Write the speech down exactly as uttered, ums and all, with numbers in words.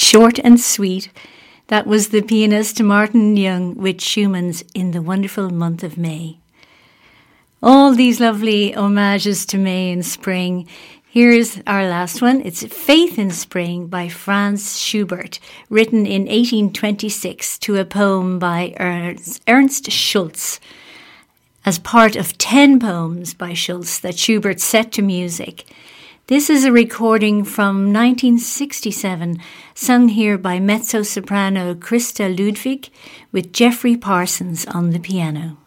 short and sweet. That was the pianist Martin Young with Schumann's In the Wonderful Month of May. All these lovely homages to May and spring. Here's our last one. It's Faith in Spring by Franz Schubert, written in eighteen twenty-six to a poem by Ernst, Ernst Schultz, as part of ten poems by Schultz that Schubert set to music. This is a recording from nineteen sixty-seven, sung here by mezzo-soprano Christa Ludwig with Jeffrey Parsons on the piano.